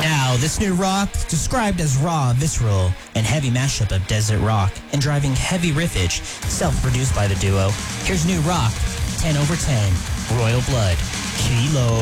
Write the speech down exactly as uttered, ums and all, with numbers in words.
Now, this new rock, described as raw, visceral, and heavy mashup of desert rock and driving heavy riffage, self-produced by the duo. Here's new rock, ten over ten, Royal Blood, Kilo.